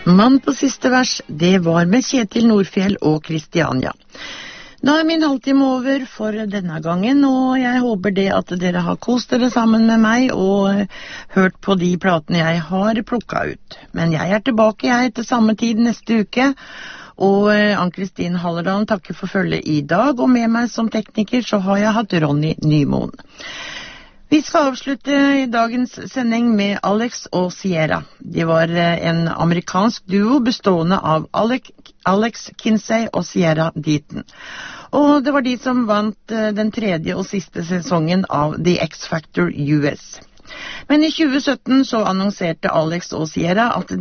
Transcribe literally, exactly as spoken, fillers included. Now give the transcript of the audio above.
Mann på siste vers, det var med Kjetil Nordfjell og Kristiania. Da er min halvtime over for denne gangen, og jeg håper det at dere har kost dere sammen med meg og hørt på de platene jeg har plukket ut. Men jeg er tilbake jeg til samme tid neste uke, og Ann-Kristin Hallerdan takker for følget i dag, og med meg som tekniker så har jeg hatt Ronny Nymoen. Vi skal avslutte i dagens sending med Alex og Sierra. De var en amerikansk duo bestående av Alex, Alex Kinsey og Sierra Deaton. Og det var de som vant den tredje og siste sesongen av The X Factor U S. Men i tjue sytten så annonserte Alex og Sierra at